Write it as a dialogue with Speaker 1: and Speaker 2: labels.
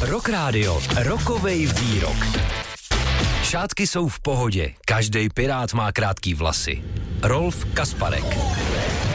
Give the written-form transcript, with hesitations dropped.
Speaker 1: Rock Radio, rokovej výrok. Šátky jsou v pohodě, každej pirát má krátký vlasy. Rolf Kasparek.